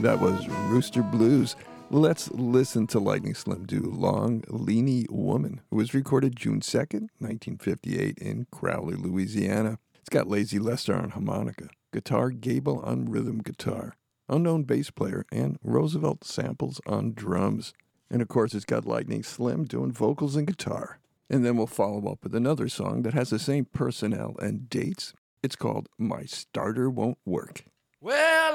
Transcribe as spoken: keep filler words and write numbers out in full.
That was Rooster Blues. Let's listen to Lightning Slim do Long Leany Woman. It was recorded June second, nineteen fifty-eight in Crowley, Louisiana. It's got Lazy Lester on harmonica, Guitar Gable on rhythm guitar, unknown bass player, and Roosevelt samples on drums. And of course, it's got Lightning Slim doing vocals and guitar. And then we'll follow up with another song that has the same personnel and dates. It's called My Starter Won't Work. Well,